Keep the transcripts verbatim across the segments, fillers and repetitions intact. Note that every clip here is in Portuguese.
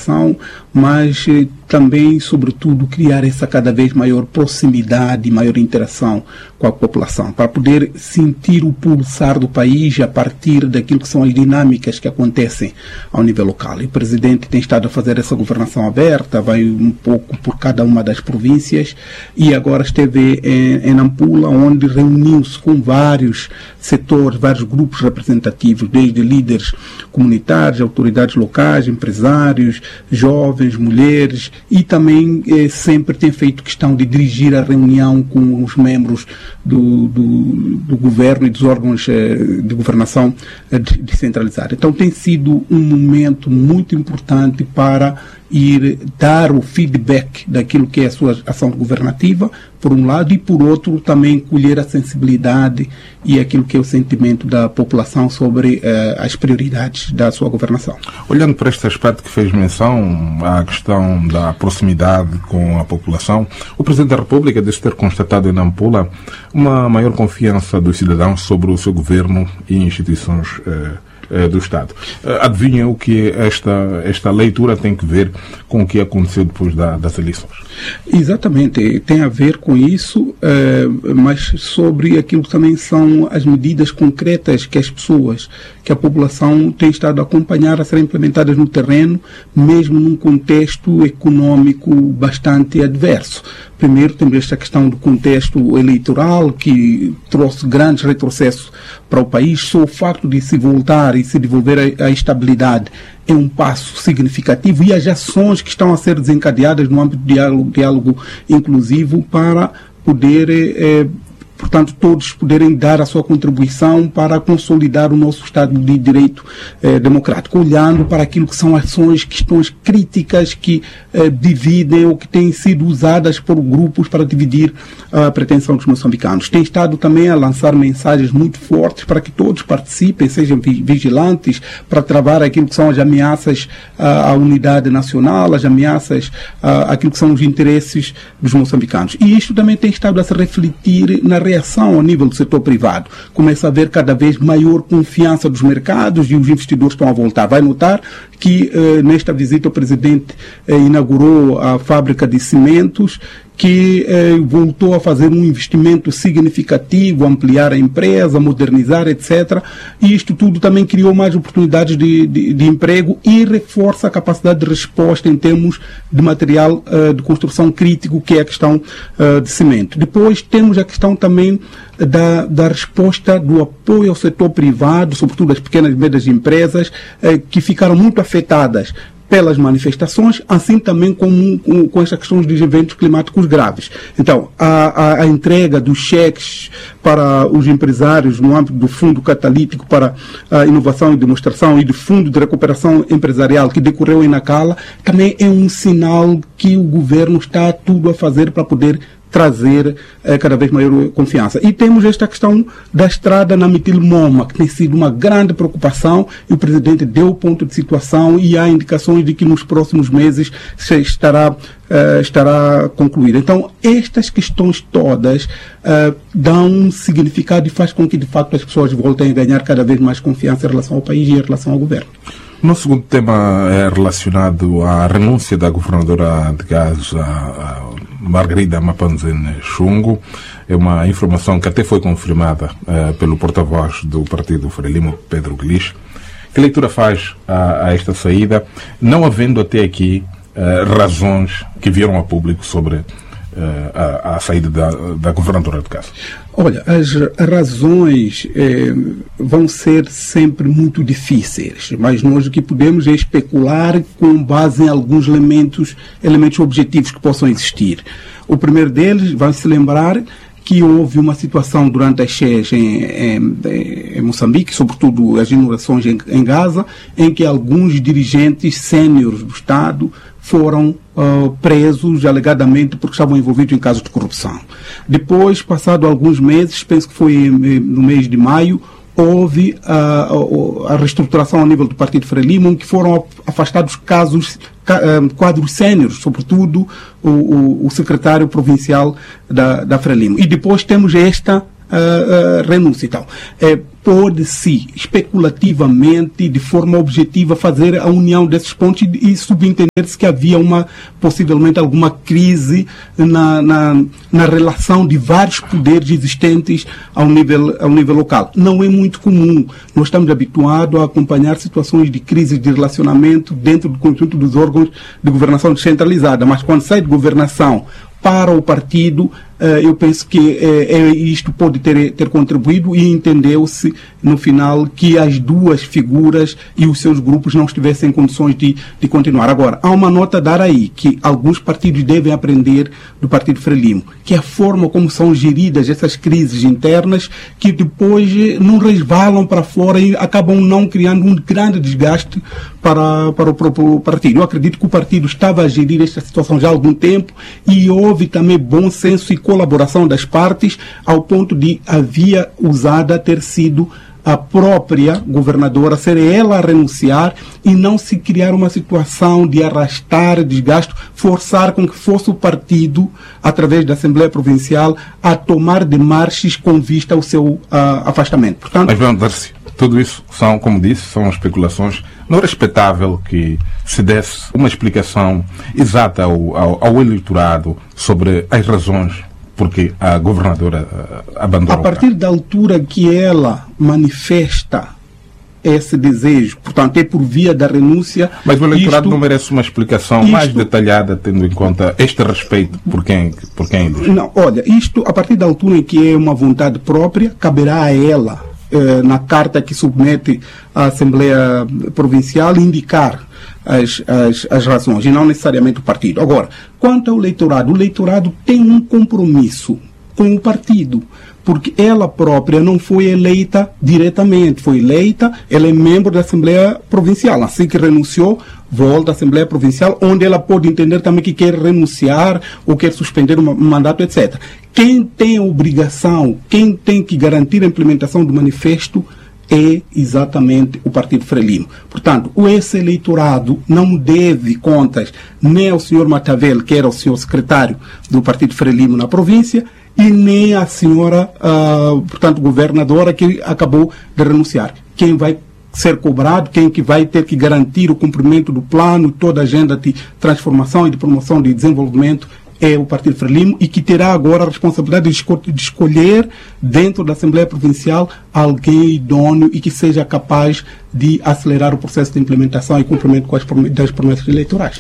população, mas eh, também, sobretudo, criar essa cada vez maior proximidade, maior interação com a população, para poder sentir o pulsar do país a partir daquilo que são as dinâmicas que acontecem ao nível local. E o Presidente tem estado a fazer essa governação aberta, vai um pouco por cada uma das províncias, e agora esteve em, em Nampula, onde reuniu-se com vários setores, vários grupos representativos, desde líderes comunitários, autoridades locais, empresários, jovens, mulheres, e também eh, sempre tem feito questão de dirigir a reunião com os membros do, do, do governo e dos órgãos eh, de governação eh, descentralizada. Então tem sido um momento muito importante para ir dar o feedback daquilo que é a sua ação governativa, por um lado, e por outro também colher a sensibilidade e aquilo que é o sentimento da população sobre uh, as prioridades da sua governação. Olhando para este aspecto que fez menção, à questão da proximidade com a população, o Presidente da República disse ter constatado em Nampula uma maior confiança dos cidadãos sobre o seu governo e instituições uh, do Estado. Adivinha o que esta, esta leitura tem que ver com o que aconteceu depois da, das eleições? Exatamente, tem a ver com isso, eh, mas sobre aquilo que também são as medidas concretas que as pessoas, que a população tem estado a acompanhar a serem implementadas no terreno, mesmo num contexto econômico bastante adverso. Primeiro temos esta questão do contexto eleitoral, que trouxe grandes retrocessos para o país. Só o facto de se voltar e se devolver a, a estabilidade é um passo significativo, e as ações que estão a ser desencadeadas no âmbito do diálogo, diálogo inclusivo para poder, eh, portanto, todos poderem dar a sua contribuição para consolidar o nosso Estado de Direito eh, democrático, olhando para aquilo que são ações, questões críticas que eh, dividem ou que têm sido usadas por grupos para dividir a pretensão dos moçambicanos. Tem estado também a lançar mensagens muito fortes para que todos participem, sejam vigilantes, para travar aquilo que são as ameaças à, à unidade nacional, as ameaças à, àquilo que são os interesses dos moçambicanos. E isto também tem estado a se refletir na reação ao nível do setor privado. Começa a haver cada vez maior confiança dos mercados e os investidores estão a voltar. Vai notar que eh, nesta visita o Presidente eh, inaugurou a fábrica de cimentos, que eh, voltou a fazer um investimento significativo, ampliar a empresa, modernizar, etcétera. E isto tudo também criou mais oportunidades de, de, de emprego e reforça a capacidade de resposta em termos de material uh, de construção crítico, que é a questão uh, de cimento. Depois temos a questão também da, da resposta do apoio ao setor privado, sobretudo as pequenas e médias empresas, uh, que ficaram muito afetadas pelas manifestações, assim também com, com, com estas questões dos eventos climáticos graves. Então, a, a, a entrega dos cheques para os empresários no âmbito do Fundo Catalítico para a Inovação e Demonstração e do Fundo de Recuperação Empresarial que decorreu em Nacala, também é um sinal que o governo está tudo a fazer para poder trazer eh, cada vez maior confiança. E temos esta questão da estrada na Mitil-Moma, que tem sido uma grande preocupação, e o Presidente deu o ponto de situação e há indicações de que nos próximos meses se estará, eh, estará concluída. Então, estas questões todas eh, dão um significado e faz com que, de facto, as pessoas voltem a ganhar cada vez mais confiança em relação ao país e em relação ao governo. O nosso segundo tema é relacionado à renúncia da governadora de Gaza, a Margarida Mapanzene Chungo. É uma informação que até foi confirmada uh, pelo porta-voz do partido Frelimo, Pedro Guilherme. Que leitura faz a, a esta saída, não havendo até aqui uh, razões que vieram a público sobre uh, a, a saída da, da governadora de Gaza? Olha, as razões eh, vão ser sempre muito difíceis, mas nós o que podemos é especular com base em alguns elementos, elementos objetivos que possam existir. O primeiro deles, vai se lembrar que houve uma situação durante as cheias em, em, em Moçambique, sobretudo as inundações em, em Gaza, em que alguns dirigentes sêniores do Estado foram uh, presos alegadamente porque estavam envolvidos em casos de corrupção. Depois, passado alguns meses, penso que foi no mês de maio, houve uh, a reestruturação a nível do Partido Frelimo, em que foram afastados casos, quadros séniores, sobretudo o, o, o secretário provincial da, da Frelimo. E depois temos esta uh, uh, renúncia. Então, é, pode-se, especulativamente, de forma objetiva, fazer a união desses pontos e, e subentender-se que havia uma, possivelmente alguma crise na, na, na relação de vários poderes existentes ao nível, ao nível local. Não é muito comum. Nós estamos habituados a acompanhar situações de crise de relacionamento dentro do conjunto dos órgãos de governação descentralizada, mas quando sai de governação para o partido, eu penso que isto pode ter, ter contribuído e entendeu-se no final que as duas figuras e os seus grupos não estivessem em condições de, de continuar. Agora, há uma nota a dar aí que alguns partidos devem aprender do Partido Frelimo, que é a forma como são geridas essas crises internas que depois não resvalam para fora e acabam não criando um grande desgaste para, para o próprio partido. Eu acredito que o partido estava a gerir esta situação já há algum tempo e houve também bom senso e colaboração das partes, ao ponto de a via usada ter sido a própria governadora, ser ela a renunciar e não se criar uma situação de arrastar desgaste, forçar com que fosse o partido, através da Assembleia Provincial, a tomar demarches com vista ao seu uh, afastamento. Portanto, Mas vamos dar-se. Tudo isso são, como disse, são especulações. Não é respeitável que se desse uma explicação exata ao, ao, ao eleitorado sobre as razões porque a governadora uh, abandonou. A partir da altura que ela manifesta esse desejo, portanto, é por via da renúncia. Mas o eleitorado isto, não merece uma explicação isto, mais detalhada, tendo em conta este respeito por quem, por quem diz. Não, olha, isto, a partir da altura em que é uma vontade própria, caberá a ela, eh, na carta que submete à Assembleia Provincial, indicar As, as, as razões, e não necessariamente o partido. Agora, quanto ao eleitorado, o eleitorado tem um compromisso com o partido, porque ela própria não foi eleita diretamente, foi eleita, ela é membro da Assembleia Provincial, assim que renunciou, volta à Assembleia Provincial, onde ela pode entender também que quer renunciar ou quer suspender um mandato, etcétera. Quem tem a obrigação, quem tem que garantir a implementação do manifesto é exatamente o Partido Frelimo. Portanto, esse eleitorado não deve contas nem ao senhor Matavel, que era o senhor secretário do Partido Frelimo na província, e nem à senhora, uh, portanto, governadora, que acabou de renunciar. Quem vai ser cobrado, quem que vai ter que garantir o cumprimento do plano, toda a agenda de transformação e de promoção de desenvolvimento é o Partido Frelimo, e que terá agora a responsabilidade de, esco de escolher dentro da Assembleia Provincial alguém idôneo e que seja capaz de acelerar o processo de implementação e cumprimento com as promessas, das promessas eleitorais.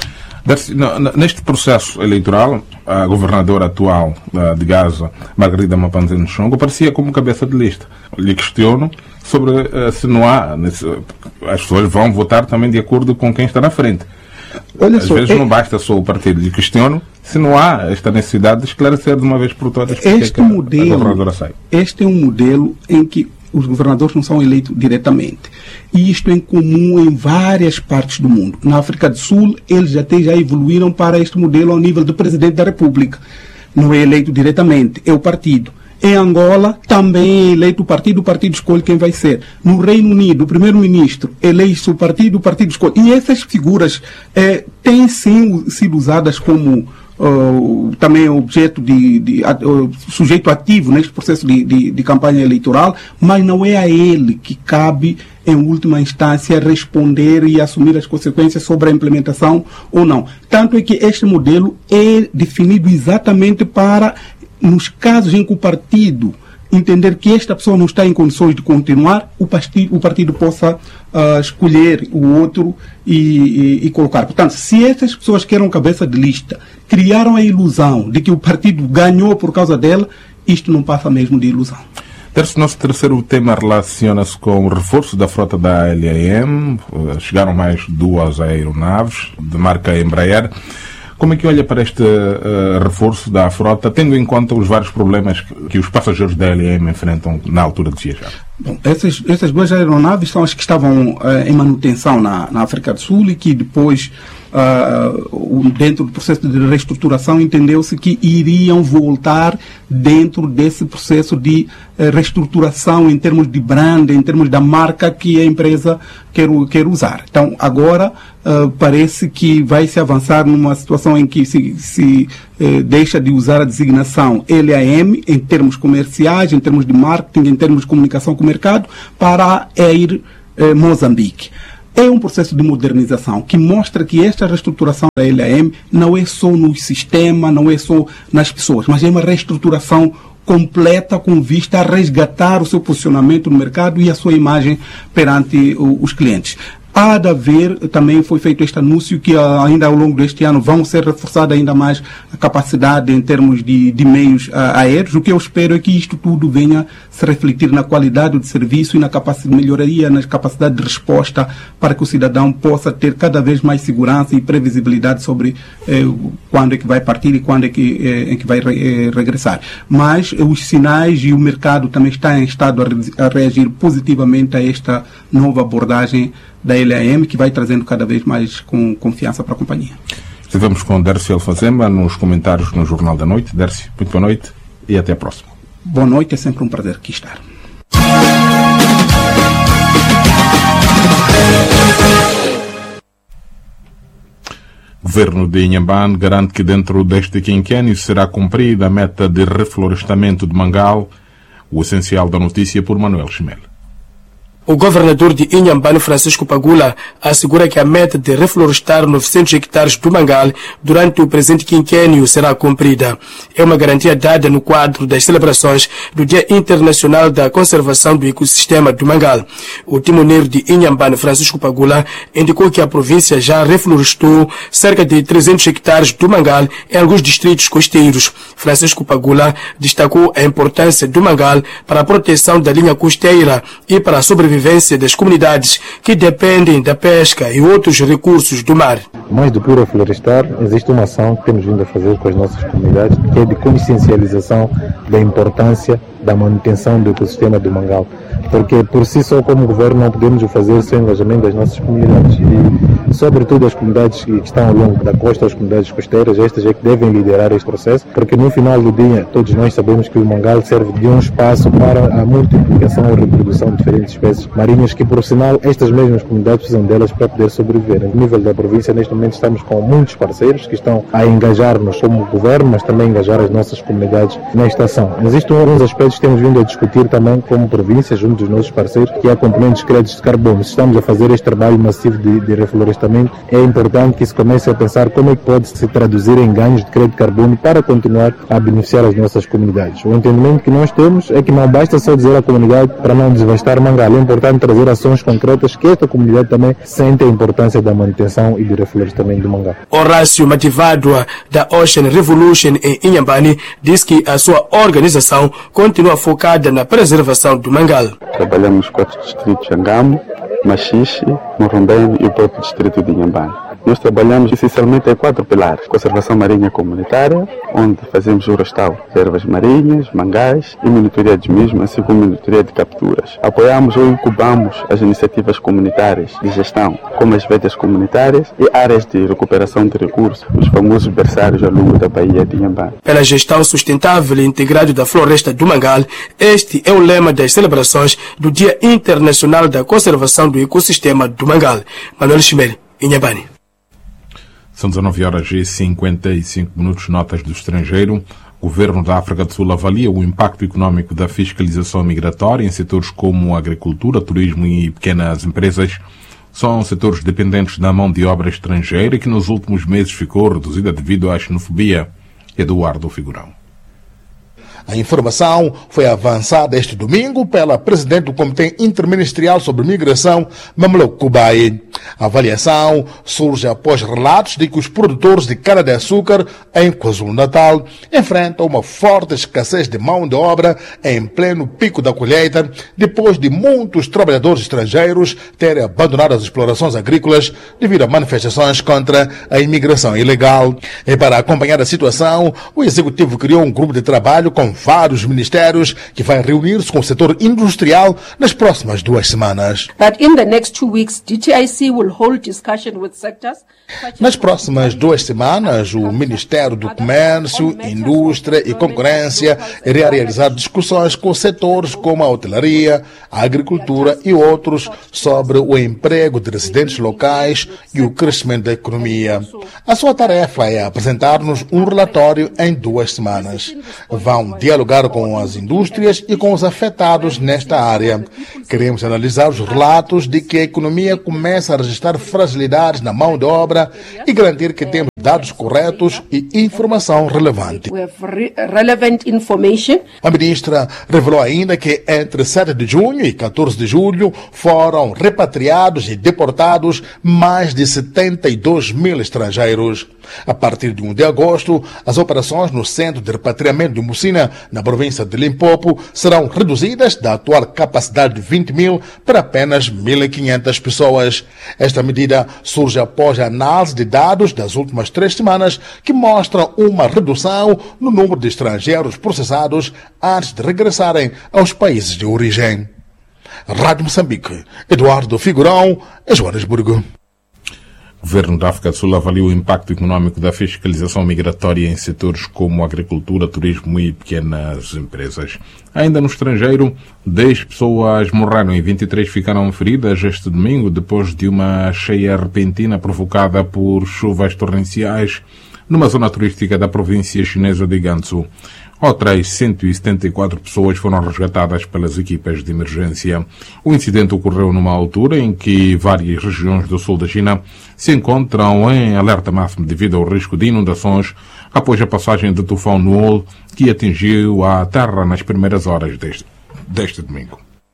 Neste processo eleitoral, a governadora atual de Gaza, Margarida Mapanzene Shongo, aparecia como cabeça de lista. Lhe questiono sobre uh, se não há... Nesse, as pessoas vão votar também de acordo com quem está na frente. Olha Às só, vezes é... não basta só o partido. Lhe questiono se não há esta necessidade de esclarecer de uma vez por todas porque este é que modelo, a governadora sai. Este é um modelo em que os governadores não são eleitos diretamente. E isto é comum em várias partes do mundo. Na África do Sul, eles até já evoluíram para este modelo ao nível do presidente da República. Não é eleito diretamente, é o partido. Em Angola, também é eleito o partido, o partido escolhe quem vai ser. No Reino Unido, o primeiro-ministro elege o partido, o partido escolhe. E essas figuras eh, têm sim sido usadas como uh, também objeto de, de uh, sujeito ativo neste processo de, de, de campanha eleitoral, mas não é a ele que cabe, em última instância, responder e assumir as consequências sobre a implementação ou não. Tanto é que este modelo é definido exatamente para, nos casos em que o partido entender que esta pessoa não está em condições de continuar, o partido, o partido possa uh, escolher o outro e, e, e colocar. Portanto, se estas pessoas que eram cabeça de lista criaram a ilusão de que o partido ganhou por causa dela, isto não passa mesmo de ilusão. Nosso terceiro tema relaciona-se com o reforço da frota da L A M. Chegaram mais duas aeronaves de marca Embraer. Como é que olha para este uh, reforço da frota, tendo em conta os vários problemas que, que os passageiros da L A M enfrentam na altura de viajar? Bom, essas, essas duas aeronaves são as que estavam uh, em manutenção na, na África do Sul e que depois uh, dentro do processo de reestruturação, entendeu-se que iriam voltar dentro desse processo de uh, reestruturação em termos de brand, em termos da marca que a empresa quer, quer usar. Então, agora uh, parece que vai se avançar numa situação em que se, se uh, deixa de usar a designação L A M em termos comerciais, em termos de marketing, em termos de comunicação com o mercado, para Air uh, Moçambique. É um processo de modernização que mostra que esta reestruturação da L A M não é só no sistema, não é só nas pessoas, mas é uma reestruturação completa com vista a resgatar o seu posicionamento no mercado e a sua imagem perante o, os clientes. Há de haver, também foi feito este anúncio que uh, ainda ao longo deste ano vão ser reforçada ainda mais a capacidade em termos de, de meios uh, aéreos. O que eu espero é que isto tudo venha se refletir na qualidade do serviço e na capacidade de melhoria, na capacidade de resposta para que o cidadão possa ter cada vez mais segurança e previsibilidade sobre eh, quando é que vai partir e quando é que, eh, é que vai re, eh, regressar. Mas eh, os sinais e o mercado também está em estado a, re, a reagir positivamente a esta nova abordagem da L A M, que vai trazendo cada vez mais com confiança para a companhia. Estivemos com Dércio Alfazema nos comentários no Jornal da Noite. Dércio, muito boa noite e até a próxima. Boa noite, é sempre um prazer aqui estar. O governo de Inhambane garante que dentro deste quinquênio será cumprida a meta de reflorestamento de Mangal. O essencial da notícia por Manuel Chimel. O governador de Inhambane, Francisco Pagula, assegura que a meta de reflorestar novecentos hectares do Mangal durante o presente quinquênio será cumprida. É uma garantia dada no quadro das celebrações do Dia Internacional da Conservação do Ecossistema do Mangal. O timoneiro de Inhambane, Francisco Pagula, indicou que a província já reflorestou cerca de trezentos hectares do Mangal em alguns distritos costeiros. Francisco Pagula destacou a importância do Mangal para a proteção da linha costeira e para a sobrevivência das comunidades que dependem da pesca e outros recursos do mar. Mais do que reflorestar, existe uma ação que temos vindo a fazer com as nossas comunidades, que é de consciencialização da importância da manutenção do ecossistema do Mangal. Porque por si só, como governo, não podemos o fazer sem o engajamento das nossas comunidades. E, sobretudo, as comunidades que estão ao longo da costa, as comunidades costeiras, estas é que devem liderar este processo, porque no final do dia, todos nós sabemos que o Mangal serve de um espaço para a multiplicação ou reprodução de diferentes espécies marinhas, que, por sinal, estas mesmas comunidades precisam delas para poder sobreviver. No nível da província, neste momento, estamos com muitos parceiros que estão a engajar-nos como governo, mas também a engajar as nossas comunidades nesta ação. Existem alguns aspectos que temos vindo a discutir também como província, junto dos nossos parceiros, que é a componente dos créditos de carbono. Se estamos a fazer este trabalho massivo de, de reflorestamento, é importante que se comece a pensar como é que pode se traduzir em ganhos de crédito de carbono para continuar a beneficiar as nossas comunidades. O entendimento que nós temos é que não basta só dizer à comunidade para não desvastar Mangal, é importante trazer ações concretas que esta comunidade também sente a importância da manutenção e do reflorestamento do Mangal. Horácio Mativadua, da Ocean Revolution em Inhambane, diz que a sua organização continua focada na preservação do Mangal. Trabalhamos nos quatro distritos: Angamo, Machixe, Morrombene e o próprio distrito de Inhambane. Nós trabalhamos essencialmente em quatro pilares: conservação marinha comunitária, onde fazemos o restauro de ervas marinhas, mangás e monitoria de mesmo, assim como monitoria de capturas. Apoiamos ou incubamos as iniciativas comunitárias de gestão, como as vedas comunitárias e áreas de recuperação de recursos, os famosos berçários ao longo da Baía de Inhambane. Pela gestão sustentável e integrada da floresta do Mangal, este é o lema das celebrações do Dia Internacional da Conservação do Ecossistema do Mangal. Manuel Chimel, Inhambane. São dezenove horas e cinquenta e cinco minutos. Notas do estrangeiro. O governo da África do Sul avalia o impacto econômico da fiscalização migratória em setores como agricultura, turismo e pequenas empresas. São setores dependentes da mão de obra estrangeira que nos últimos meses ficou reduzida devido à xenofobia. Eduardo Figurão. A informação foi avançada este domingo pela presidente do Comitê Interministerial sobre Migração, Mamelou Kubai. A avaliação surge após relatos de que os produtores de cana-de-açúcar em KwaZulu-Natal enfrentam uma forte escassez de mão de obra em pleno pico da colheita, depois de muitos trabalhadores estrangeiros terem abandonado as explorações agrícolas devido a manifestações contra a imigração ilegal. E para acompanhar a situação, o Executivo criou um grupo de trabalho com vários ministérios que vai reunir-se com o setor industrial nas próximas duas semanas. That in the next two weeks, D T I C will hold discussion with sectors. Nas próximas duas semanas, o Ministério do Comércio, Indústria e Concorrência irá realizar discussões com setores como a hotelaria, a agricultura e outros sobre o emprego de residentes locais e o crescimento da economia. A sua tarefa é apresentar-nos um relatório em duas semanas. Vão dialogar com as indústrias e com os afetados nesta área. Queremos analisar os relatos de que a economia começa a registrar fragilidades na mão de obra e garantir que temos dados corretos e informação relevante. We have re- relevant information. A ministra revelou ainda que entre sete de junho e quatorze de julho foram repatriados e deportados mais de setenta e dois mil estrangeiros. A partir de um de agosto, as operações no Centro de Repatriamento de Mucina, na província de Limpopo, serão reduzidas da atual capacidade de vinte mil para apenas mil e quinhentas pessoas. Esta medida surge após a análise de dados das últimas três semanas que mostram uma redução no número de estrangeiros processados antes de regressarem aos países de origem. Rádio Moçambique, Eduardo Figurão, Joanesburgo. O governo da África do Sul avalia o impacto econômico da fiscalização migratória em setores como agricultura, turismo e pequenas empresas. Ainda no estrangeiro, dez pessoas morreram e vinte e três ficaram feridas este domingo depois de uma cheia repentina provocada por chuvas torrenciais numa zona turística da província chinesa de Gansu. Outras cento e setenta e quatro pessoas foram resgatadas pelas equipas de emergência. O incidente ocorreu numa altura em que várias regiões do sul da China se encontram em alerta máximo devido ao risco de inundações após a passagem do tufão Nuol, que atingiu a terra nas primeiras horas deste, deste domingo.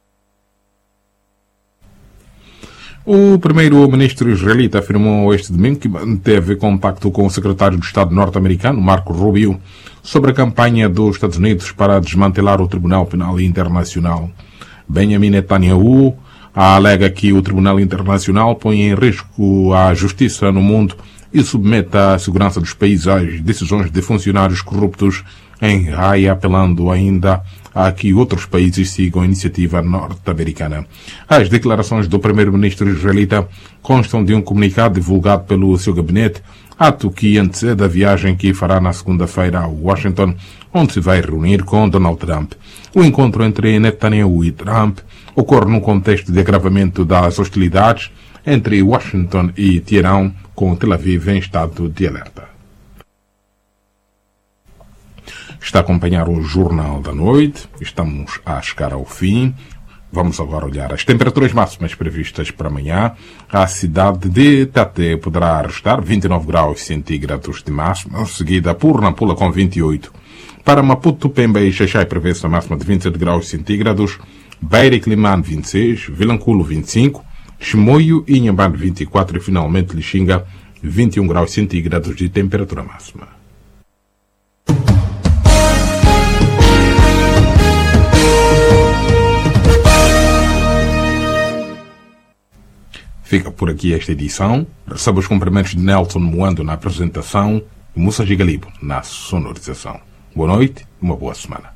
O primeiro-ministro israelita afirmou este domingo que manteve contacto com o secretário de Estado norte-americano, Marco Rubio, sobre a campanha dos Estados Unidos para desmantelar o Tribunal Penal Internacional. Benjamin Netanyahu alega que o Tribunal Internacional põe em risco a justiça no mundo e submete a segurança dos países às decisões de funcionários corruptos em raia, apelando ainda a que outros países sigam a iniciativa norte-americana. As declarações do primeiro-ministro israelita constam de um comunicado divulgado pelo seu gabinete, ato que antecede a viagem que fará na segunda-feira a Washington, onde se vai reunir com Donald Trump. O encontro entre Netanyahu e Trump ocorre num contexto de agravamento das hostilidades entre Washington e Teherão, com Tel Aviv em estado de alerta. Está a acompanhar o Jornal da Noite. Estamos a chegar ao fim. Vamos agora olhar as temperaturas máximas previstas para amanhã. A cidade de Tete poderá registrar vinte e nove graus centígrados de máxima, seguida por Nampula com vinte e oito. Para Maputo, Pemba e Xaixai prevê-se a máxima de vinte e sete graus centígrados, Beira e Climane vinte e seis, Vilanculo vinte e cinco, Chimoio e Inhambane vinte e quatro e finalmente Lixinga vinte e um graus centígrados de temperatura máxima. Fica por aqui esta edição. Receba os cumprimentos de Nelson Moando na apresentação e Moussa Gigalibo na sonorização. Boa noite e uma boa semana.